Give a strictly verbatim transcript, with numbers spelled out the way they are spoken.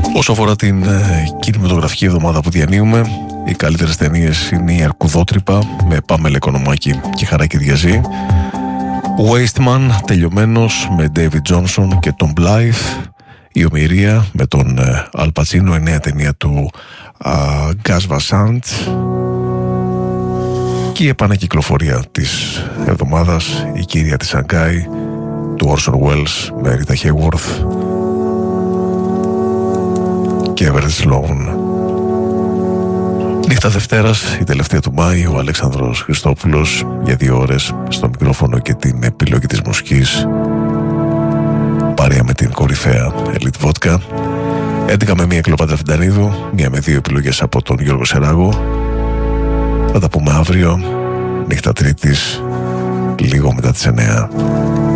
Όσο αφορά την ε, κινηματογραφική εβδομάδα που διανύουμε, οι καλύτερες ταινίες είναι η Αρκουδότρυπα με Πάμελα Οικονομάκη και Χαράκη Διαζή, Wasteman τελειωμένος με David Johnson και τον Blythe, η Ομηρία με τον ε, Al Pacino, η νέα ταινία του ε, Gus Van Sant, και η επανακυκλοφορία της εβδομάδας, η Κύρια της Σανγκάη του Orson Welles με Rita Hayworth και Everett Sloan. Νύχτα Δευτέρας, η τελευταία του Μάη, ο Αλέξανδρος Χριστόπουλος για δύο ώρες στο μικρόφωνο και την επιλογή της μουσικής, παρέα με την κορυφαία Elite Vodka. έντεκα με μία Κλεοπάτρα Φιντανίδου, μία με δύο επιλογές από τον Γιώργο Σεράγο. Θα τα πούμε αύριο, νύχτα Τρίτης, λίγο μετά τις εννιά.